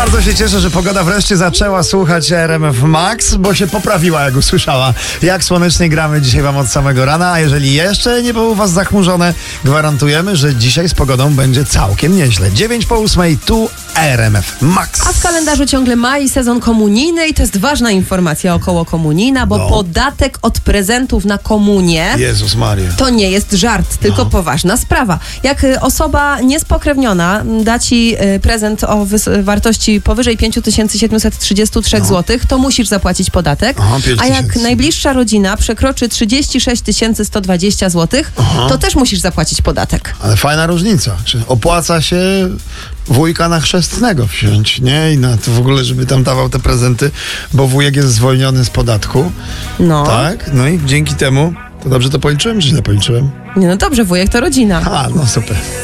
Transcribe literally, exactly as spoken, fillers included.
Bardzo się cieszę, że pogoda wreszcie zaczęła słuchać R M F Max, bo się poprawiła, jak usłyszała. Jak słonecznie gramy dzisiaj wam od samego rana, a jeżeli jeszcze nie było u was zachmurzone, gwarantujemy, że dzisiaj z pogodą będzie całkiem nieźle. dziewięć po ósmej, tu R M F Max. A w kalendarzu ciągle maj, sezon komunijny i to jest ważna informacja około komunijna, bo No. podatek od prezentów na komunię Jezus Maria. to nie jest żart, tylko No. poważna sprawa. Jak y, osoba niespokrewniona m, da ci y, prezent o wys- wartości powyżej pięć tysięcy siedemset trzydzieści trzy No. złotych, to musisz zapłacić podatek. Aha, pięć A jak tysięcy. najbliższa rodzina przekroczy trzydzieści sześć tysięcy sto dwadzieścia złotych, Aha. to też musisz zapłacić podatek. Ale fajna różnica. Czy opłaca się wujka na chrzestnego wziąć, nie? I na to w ogóle, żeby tam dawał te prezenty, bo wujek jest zwolniony z podatku. No. Tak? No i dzięki temu, to dobrze to policzyłem, czy źle policzyłem? Nie, no dobrze, wujek to rodzina. A, no super.